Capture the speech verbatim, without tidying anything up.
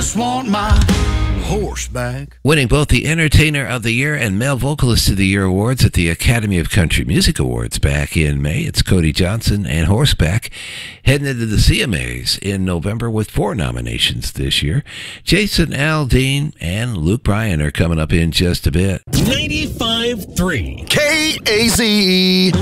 Just want my horse back. Winning both the Entertainer of the Year and Male Vocalist of the Year awards at the Academy of Country Music Awards back in May. It's Cody Johnson and Horseback heading into the C M As in November with four nominations this year. Jason Aldean and Luke Bryan are coming up in just a bit. ninety-five point three K A Z E.